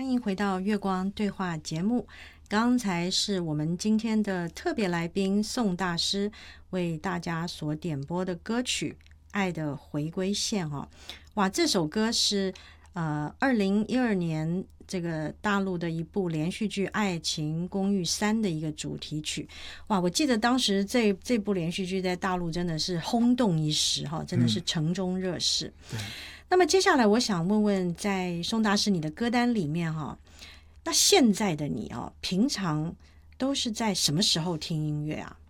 迎回到月光对话节目。刚才是我们今天的特别来宾宋大师为大家所点播的歌曲《爱的回归线》哦。哇，这首歌是2012年这个大陆的一部连续剧《爱情公寓3》的一个主题曲。哇，我记得当时这部连续剧在大陆真的是轰动一时哈，真的是城中热事。那么接下来我想问问，在宋大师你的歌单里面哈，那现在的你啊，平常都是在什么时候听音乐啊？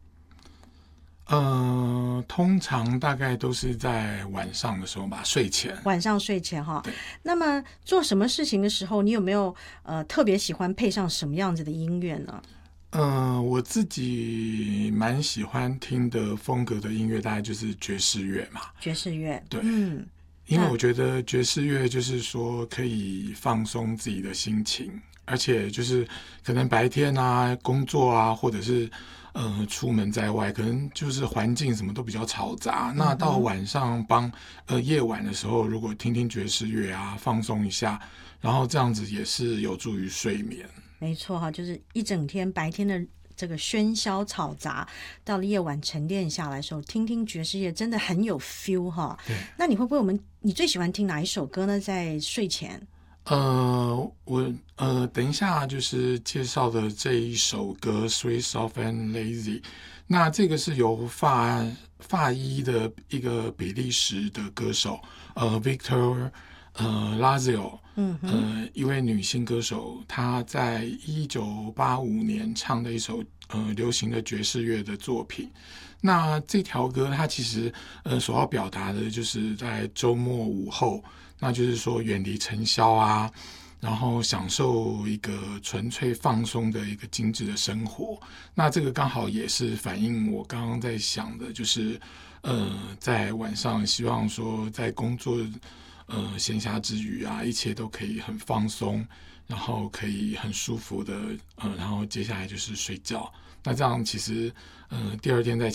通常大概都是在晚上的时候吧，睡前。 晚上睡前哈。那么做什么事情的时候，你有没有特别喜欢配上什么样子的音乐呢？ 我自己蛮喜欢听的风格的音乐，大概就是爵士乐嘛。 爵士乐， 对，因为我觉得爵士乐就是说可以放松自己的心情，而且就是可能白天啊工作啊，或者是出门在外，可能就是环境什么都比较嘈杂。那到晚上夜晚的时候，如果听听爵士乐啊，放松一下，然后这样子也是有助于睡眠。 没错哈，就是一整天白天的这个喧嚣嘈杂，到了夜晚沉淀下来的时候，听听爵士乐真的很有 feel 哈。 对， 那你会不会你最喜欢听哪一首歌呢？在睡前？ 我等一下就是介绍的这一首歌《Sweet Soft and Lazy》，那这个是由法裔的一个比利时的歌手Victor Lazio，一位女性歌手，她在1985年唱的一首流行的爵士乐的作品。那这条歌它其实所要表达的就是在周末午后，那就是说远离尘嚣啊，然后享受一个纯粹放松的一个精致的生活。那这个刚好也是反映我刚刚在想的，就是在晚上希望说在工作闲暇之余啊，一切都可以很放松，然后可以很舒服的然后接下来就是睡觉。那这样其实第二天在